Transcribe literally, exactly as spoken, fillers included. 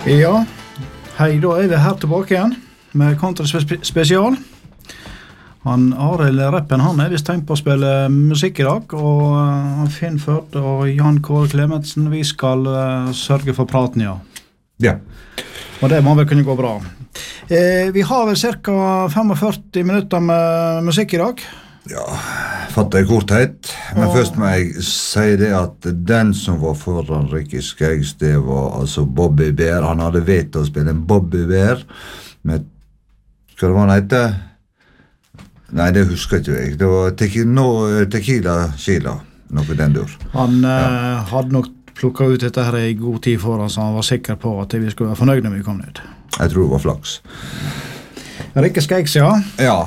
Ja, hei, da er vi her tilbake igjen med Country spe- spesial. Han Arild Reppen, han er visst tenkt på å spille musikk i dag, og uh, Finn Førde og Jan Kåre Klemetsen, vi skal uh, sørge for praten, ja. Ja. Og det må vel kunne gå bra. Eh, vi har vel cirka førtifem minutter med musikk i dag. Ja, fatter jeg korthet. Men Og- først må jeg si det at den som var foran Ricky Skeggs, det var altså Bobby Bear. Han hadde vet å spille en Bobby Bear med, hva det var han heter? Nei, det husker ikke jeg. Det var tequi- no, Tequila Sheila, noe den dur. Han uh, hadde nok plukket ut dette her i god tid foran, så han var sikker på at vi skulle være fornøyde når vi kom ut. Jeg tror det var flaks. Rikke Skeggs, ja. Ja.